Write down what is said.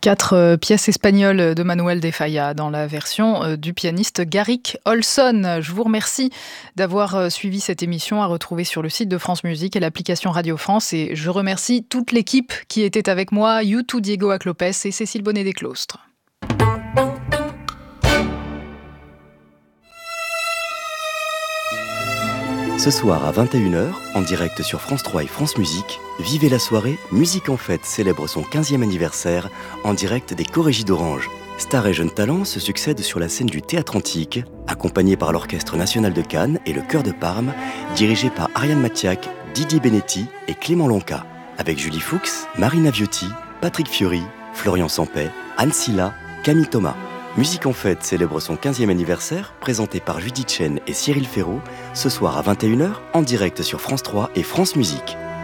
4 pièces espagnoles de Manuel de Falla dans la version du pianiste Garrick Olson. Je vous remercie d'avoir suivi cette émission à retrouver sur le site de France Musique et l'application Radio France. Et je remercie toute l'équipe qui était avec moi, You2 Diego Aclopes et Cécile Bonnet-Desclostres. Ce soir à 21h, en direct sur France 3 et France Musique, vivez la soirée Musique en Fête célèbre son 15e anniversaire en direct des Corégies d'Orange. Stars et jeunes talents se succèdent sur la scène du Théâtre Antique, accompagnés par l'Orchestre National de Cannes et le Chœur de Parme, dirigé par Ariane Mathiac, Didier Benetti et Clément Lonca, avec Julie Fuchs, Marina Viotti, Patrick Fiori, Florian Sampey, Anne Silla, Camille Thomas. Musique en Fête célèbre son 15e anniversaire, présenté par Judith Chen et Cyril Ferraud, ce soir à 21h, en direct sur France 3 et France Musique.